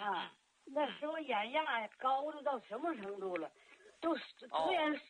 啊，那时候眼压高的到什么程度了？都左眼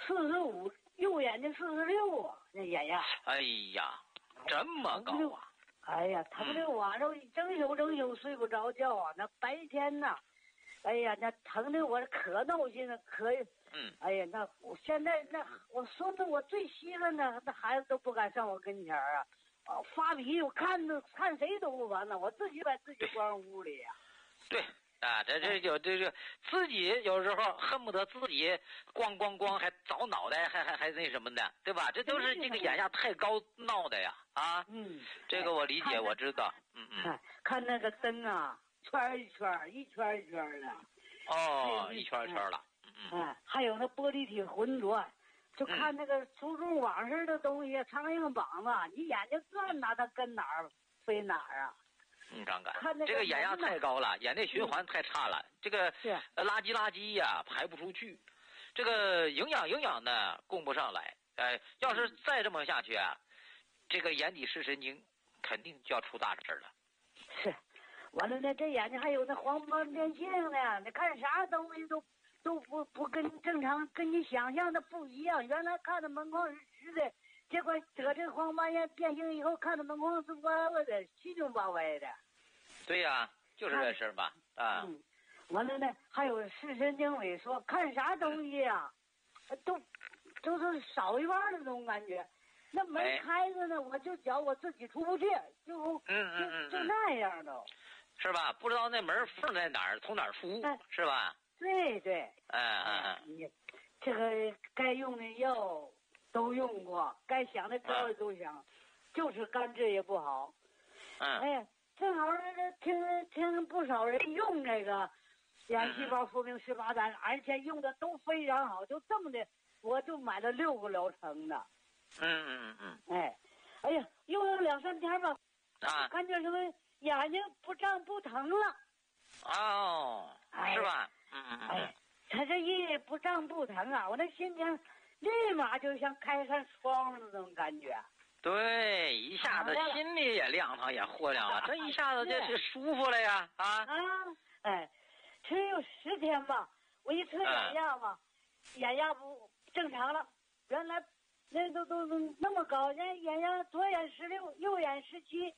45，右眼睛46啊，那眼压。 哎呀，这么高啊！ 哎呀，疼的晚上整宿睡不着觉啊！那白天呐，哎呀，那疼的我可闹心了，哎呀，那我现在我孙子我最稀罕呢，那孩子都不敢上我跟前啊，发脾气我看谁都不烦呢，我自己把自己关屋里呀。 对啊，这自己有时候恨不得自己咣还凿脑袋，还那什么的，对吧？这都是这个眼压太高闹的呀啊！这个我理解，我知道。 看那个灯啊，圈一圈一圈的。 哦，一圈了。 还有那玻璃体浑浊，就看那个蜘蛛网似的东西，苍蝇膀子，你眼睛转哪，它跟哪儿飞哪儿啊？ 你看这个眼压太高了，眼内循环太差了，这个垃圾呀排不出去，这个营养呢供不上来，要是再这么下去啊，这个眼底视神经肯定就要出大事了。 是，完了呢，这眼睛还有那黄斑变性呢，你看啥东西都不跟正常跟你想象的不一样，原来看的门框是直的。结果得这黄斑变性以后，看的门框是歪歪的，七扭八歪的。对呀，就是这事儿吧啊。 完了呢，还有视神经萎缩，看啥东西啊，都是少一半的那种感觉。那门开着呢，我就觉我自己出不去，就那样都。 是吧？不知道那门缝在哪儿，从哪儿出，是吧？ 对。你这个该用的药都用过，该想的招也都想，就是肝治也不好。哎呀，正好听不少人用这个眼细胞复明18单，而且用的都非常好，就这么的，我就买了6个疗程的。哎呀，用了2-3天吧，感觉什么眼睛不胀不疼了。 是吧？ 他这一不胀不疼啊，我那心情立马就像开扇窗的那种感觉。 对，一下子心里也亮堂也豁亮了，这一下子就是舒服了呀只有10天吧，我一测眼压吧，眼压不正常了，原来那都那么高，人眼压左眼16，右眼17。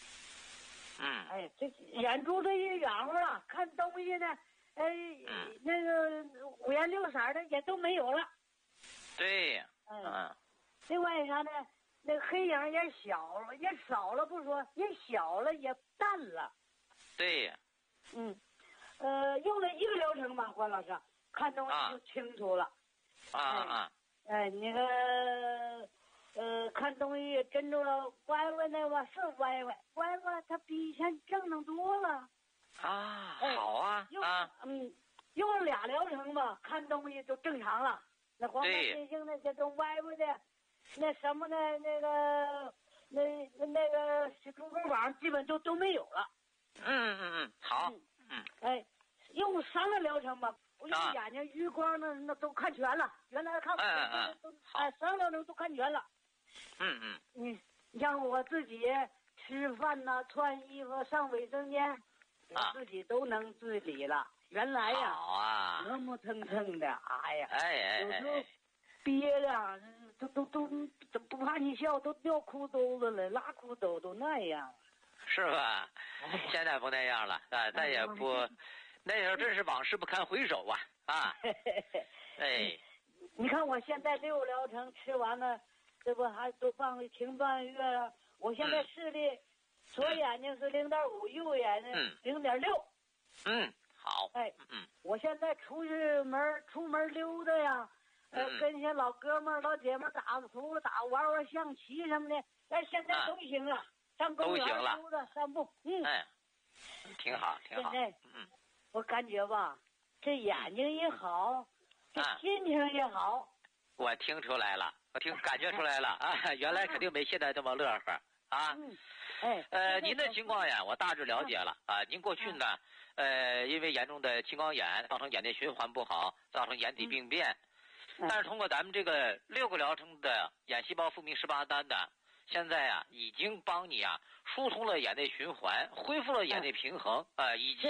这眼珠子也圆乎了，看东西呢，那个5颜6色的也都没有了。 对呀。 另外啥呢？那个黑影也小了，也少了不说，也小了，也淡了。 对呀。 用了1个疗程吧，关老师，看东西就清楚了。那个。看东西真着了，歪歪的吧是歪歪，它比以前正能多了。 好啊。 用了2疗程吧，看东西就正常了。那黄斑变性那些都歪歪的，那什么的，那个蜘蛛网基本都没有了。 好。 用3个疗程吧，我用眼睛余光那都看全了，原来看不全都3个疗程都看全了。你像我自己吃饭呐、穿衣服、上卫生间，我自己都能自理了。原来呀，磨磨蹭蹭的，有时候憋的都不怕你笑，都掉裤兜子了，拉裤兜都那样， 是吧？现在不那样了再也不，那时候真是往事不堪回首啊！ 你看我现在6个疗程吃完了。这不还都停半个月了？我现在视力，左眼睛是0.5，右眼睛0.6。 好。 我现在出门溜达呀，跟些老哥们老姐们打扑克、玩象棋什么的，现在都行了。上公园溜达散步。 挺好。 现在我感觉吧，这眼睛也好，这心情也好。 我听出来了。感觉出来了原来肯定没现在这么乐呵您的情况呀，我大致了解了您过去呢，因为严重的青光眼，造成眼内循环不好，造成眼底病变。但是通过咱们这个6个疗程的眼细胞复明18单的，现在已经帮你疏通了眼内循环，恢复了眼内平衡以及